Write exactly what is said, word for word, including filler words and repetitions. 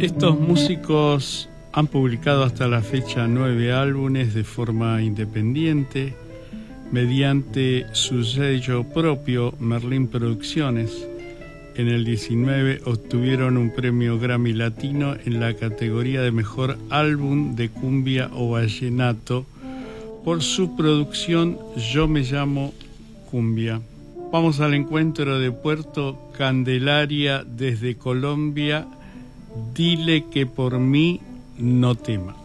Estos músicos han publicado hasta la fecha nueve álbumes de forma independiente, mediante su sello propio, Merlín Producciones. En el diecinueve obtuvieron un premio Grammy Latino en la categoría de Mejor Álbum de Cumbia o Vallenato por su producción Yo me llamo Cumbia. Vamos al encuentro de Puerto Candelaria desde Colombia. Dile que por mí no tema.